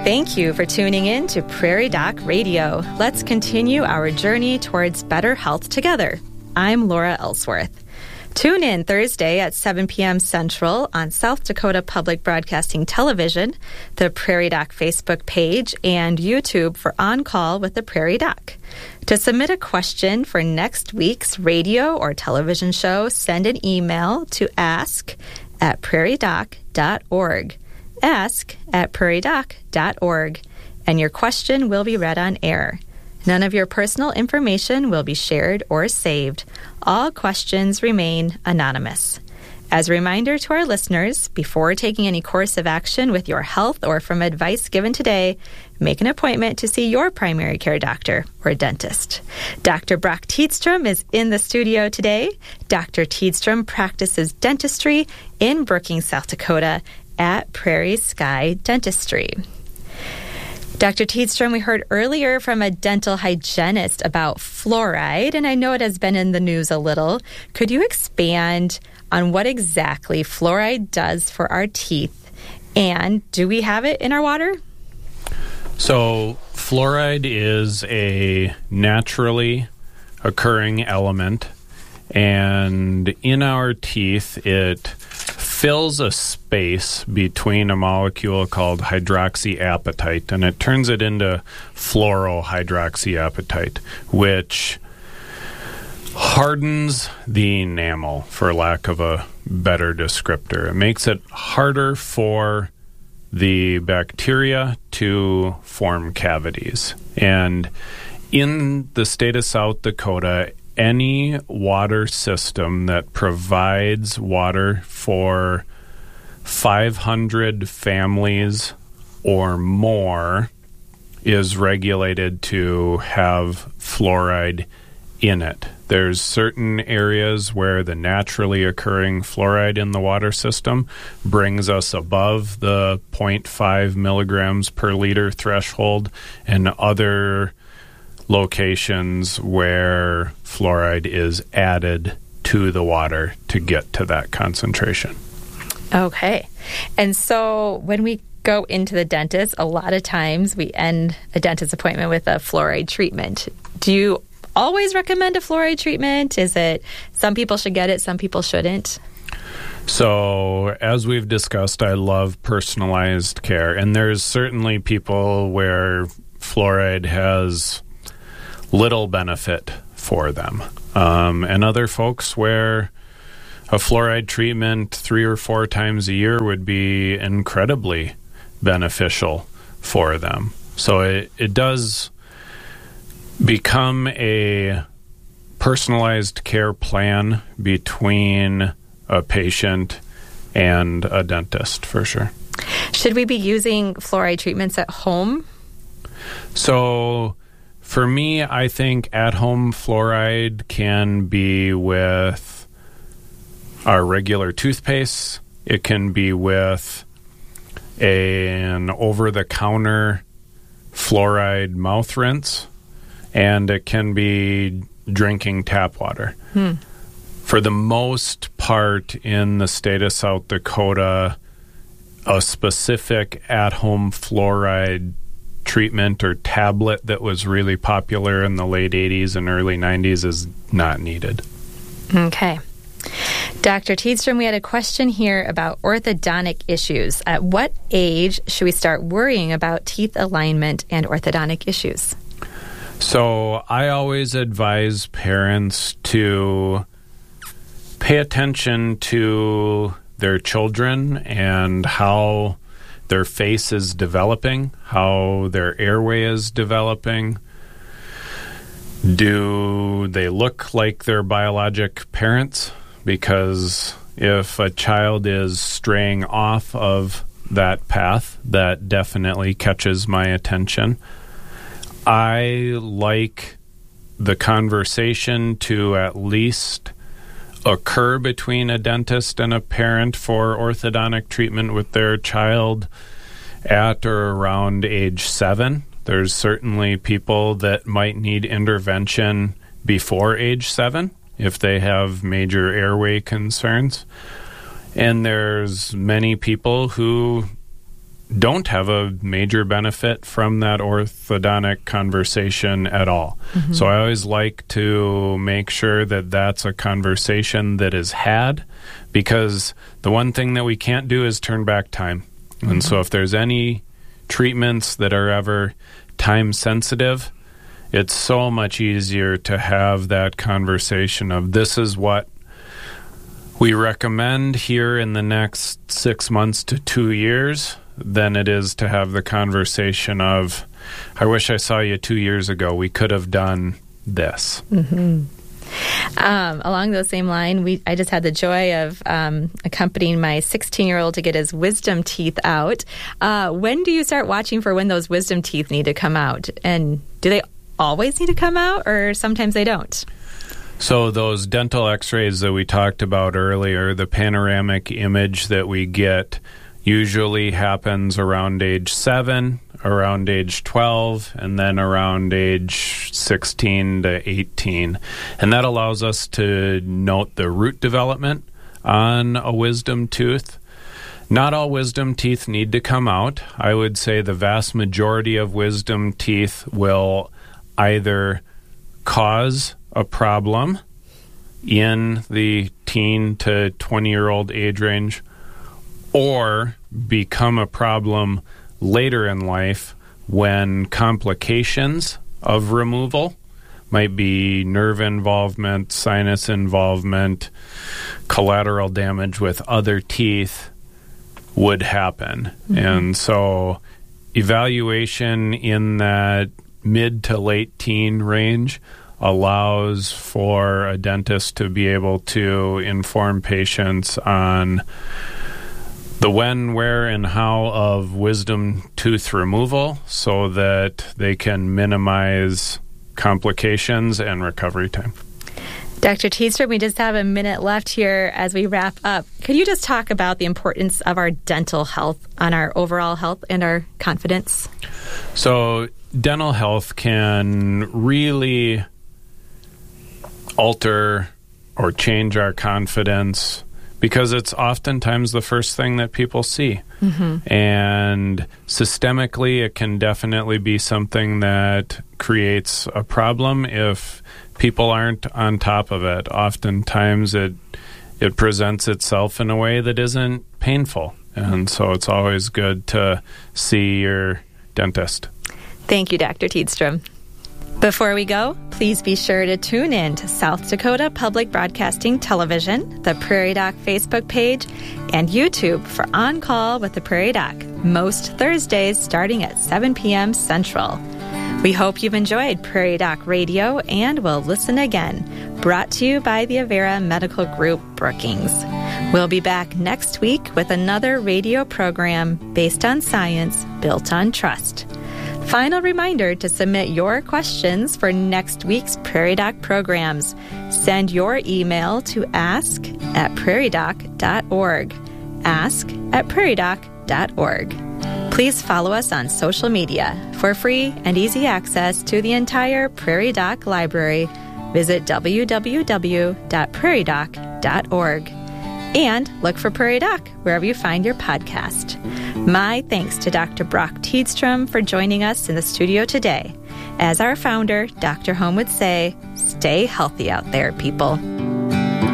Thank you for tuning in to Prairie Doc Radio. Let's continue our journey towards better health together. I'm Laura Ellsworth. Tune in Thursday at 7 p.m. Central on South Dakota Public Broadcasting Television, the Prairie Doc Facebook page, and YouTube for On Call with the Prairie Doc. To submit a question for next week's radio or television show, send an email to ask@prairiedoc.org. ask@prairiedoc.org, and your question will be read on air. None of your personal information will be shared or saved. All questions remain anonymous. As a reminder to our listeners, before taking any course of action with your health or from advice given today, make an appointment to see your primary care doctor or dentist. Dr. Brock Tiedstrom is in the studio today. Dr. Tiedstrom practices dentistry in Brookings, South Dakota, at Prairie Sky Dentistry. Dr. Tiedstrom, we heard earlier from a dental hygienist about fluoride, and I know it has been in the news a little. Could you expand on what exactly fluoride does for our teeth, and do we have it in our water? So fluoride is a naturally occurring element, and in our teeth it fills a space between a molecule called hydroxyapatite, and it turns it into fluorohydroxyapatite, which hardens the enamel, for lack of a better descriptor. It makes it harder for the bacteria to form cavities. And in the state of South Dakota, any water system that provides water for 500 families or more is regulated to have fluoride in it. There's certain areas where the naturally occurring fluoride in the water system brings us above the 0.5 milligrams per liter threshold, and other locations where fluoride is added to the water to get to that concentration. Okay. And so when we go into the dentist, a lot of times we end a dentist appointment with a fluoride treatment. Do you always recommend a fluoride treatment? Is it some people should get it, some people shouldn't? So, as we've discussed, I love personalized care, and there's certainly people where fluoride has little benefit for them, and other folks where a fluoride treatment 3 or 4 times a year would be incredibly beneficial for them. So it does become a personalized care plan between a patient and a dentist, for sure. Should we be using fluoride treatments at home? So for me, I think at-home fluoride can be with our regular toothpaste. It can be with an over-the-counter fluoride mouth rinse, and it can be drinking tap water. For the most part in the state of South Dakota, a specific at-home fluoride treatment or tablet that was really popular in the late 80s and early 90s is not needed. Okay. Dr. Tiedstrom, we had a question here about orthodontic issues. At what age should we start worrying about teeth alignment and orthodontic issues? So I always advise parents to pay attention to their children and how their face is developing, how their airway is developing. Do they look like their biologic parents? Because if a child is straying off of that path, that definitely catches my attention. I like the conversation to at least occur between a dentist and a parent for orthodontic treatment with their child at or around age 7. There's certainly people that might need intervention before age 7 if they have major airway concerns. And there's many people who don't have a major benefit from that orthodontic conversation at all. Mm-hmm. So I always like to make sure that that's a conversation that is had, because the one thing that we can't do is turn back time. Mm-hmm. And so if there's any treatments that are ever time sensitive, it's so much easier to have that conversation of, this is what we recommend here in the next 6 months to 2 years, than it is to have the conversation of, I wish I saw you 2 years ago. We could have done this. Mm-hmm. Along those same line, I just had the joy of accompanying my 16-year-old to get his wisdom teeth out. When do you start watching for when those wisdom teeth need to come out? And do they always need to come out, or sometimes they don't? So those dental x-rays that we talked about earlier, the panoramic image that we get usually happens around age 7, around age 12, and then around age 16 to 18. And that allows us to note the root development on a wisdom tooth. Not all wisdom teeth need to come out. I would say the vast majority of wisdom teeth will either cause a problem in the teen to 20-year-old age range, or become a problem later in life when complications of removal, might be nerve involvement, sinus involvement, collateral damage with other teeth, would happen. Mm-hmm. And so evaluation in that mid to late teen range allows for a dentist to be able to inform patients on the when, where, and how of wisdom tooth removal so that they can minimize complications and recovery time. Dr. Tidstrom, we just have a minute left here as we wrap up. Could you just talk about the importance of our dental health on our overall health and our confidence? So dental health can really alter or change our confidence, because it's oftentimes the first thing that people see. Mm-hmm. And systemically, it can definitely be something that creates a problem if people aren't on top of it. Oftentimes, it presents itself in a way that isn't painful. And so it's always good to see your dentist. Thank you, Dr. Tidstrom. Before we go, please be sure to tune in to South Dakota Public Broadcasting Television, the Prairie Doc Facebook page, and YouTube for On Call with the Prairie Doc, most Thursdays starting at 7 p.m. Central. We hope you've enjoyed Prairie Doc Radio and will listen again. Brought to you by the Avera Medical Group, Brookings. We'll be back next week with another radio program based on science, built on trust. Final reminder to submit your questions for next week's Prairie Doc programs. Send your email to ask@prairiedoc.org. ask@prairiedoc.org. Please follow us on social media. For free and easy access to the entire Prairie Doc library, visit www.prairiedoc.org. And look for Prairie Doc wherever you find your podcast. My thanks to Dr. Brock Tidstrom for joining us in the studio today. As our founder, Dr. Holm would say, stay healthy out there, people.